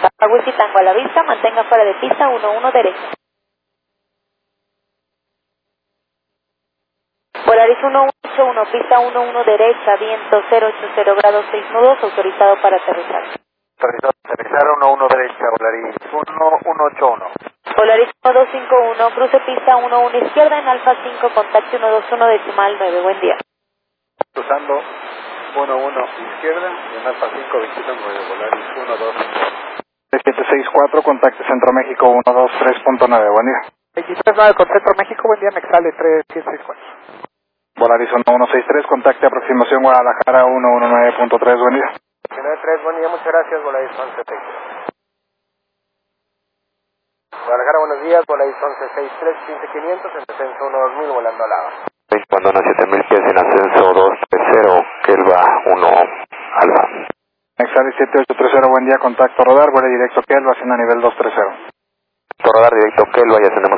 Papa Whisky Tango a la vista, mantenga fuera de pista 11 derecha. Volaris 181, pista 11 derecha, viento 080 grados 6 nudos, autorizado para aterrizar. Autorizado para aterrizar 11 derecha, Volaris 1181. Volaris 1251, cruce pista 11 izquierda en Alfa 5, contacto 121 decimal 9, buen día. Cruzando 11 izquierda en Alfa 5, 219, Volaris 12. 764, contacto Centro México 123.9, buen día. 239 con Centro México, buen día, Mexale 3764. Volaris 1163, contacto aproximación Guadalajara 119.3, buen día. 193, buen día, muchas gracias, Volaris 1163. Guadalajara, buenos días, Volaris 1163, 15500, en descenso 12000, volando a lava. Abandona 7000 pies en ascenso 230, Kelva 1 Alfa. Mexale 7830, buen día, contacto radar, vuelo directo Kelva, haciendo a nivel 230. Radar directo Kelva y ascendemos